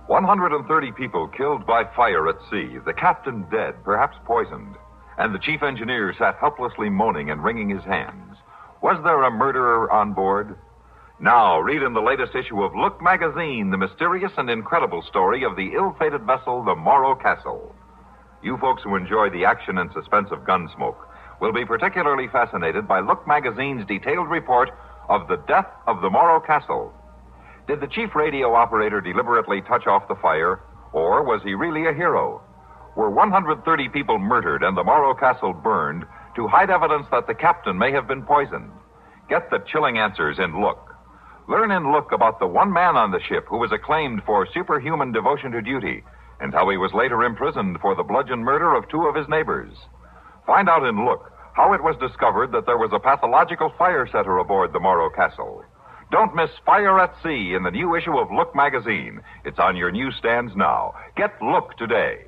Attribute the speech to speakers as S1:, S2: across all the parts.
S1: 130 people killed by fire at sea, the captain dead, perhaps poisoned, and the chief engineer sat helplessly moaning and wringing his hands. Was there a murderer on board? Now, read in the latest issue of Look magazine the mysterious and incredible story of the ill-fated vessel, the Morro Castle. You folks who enjoy the action and suspense of Gunsmoke will be particularly fascinated by Look magazine's detailed report of the death of the Morro Castle. Did the chief radio operator deliberately touch off the fire, or was he really a hero? Were 130 people murdered and the Morro Castle burned to hide evidence that the captain may have been poisoned? Get the chilling answers in Look. Learn in Look about the one man on the ship who was acclaimed for superhuman devotion to duty and how he was later imprisoned for the bludgeon murder of two of his neighbors. Find out in Look how it was discovered that there was a pathological fire setter aboard the Morro Castle. Don't miss Fire at Sea in the new issue of Look magazine. It's on your newsstands now. Get Look today.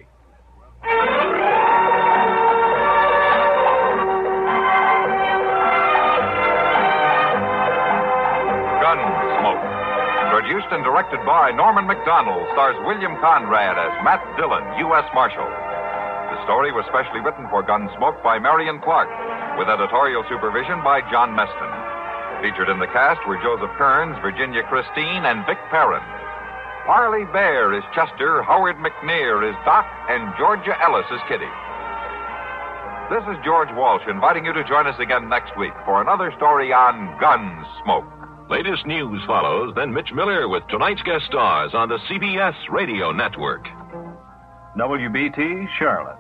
S1: Gunsmoke. Produced and directed by Norman Macdonald, stars William Conrad as Matt Dillon, U.S. Marshal. The story was specially written for Gunsmoke by Marion Clark, with editorial supervision by John Meston. Featured in the cast were Joseph Kearns, Virginia Christine, and Vic Perrin. Parley Bear is Chester, Howard McNear is Doc, and Georgia Ellis is Kitty. This is George Walsh inviting you to join us again next week for another story on Gunsmoke.
S2: Latest news follows, then Mitch Miller with tonight's guest stars on the CBS Radio Network.
S3: WBT, Charlotte.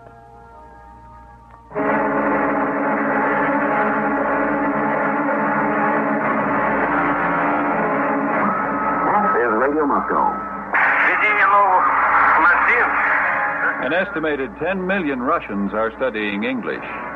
S4: Radio Moscow.
S3: An estimated 10 million Russians are studying English.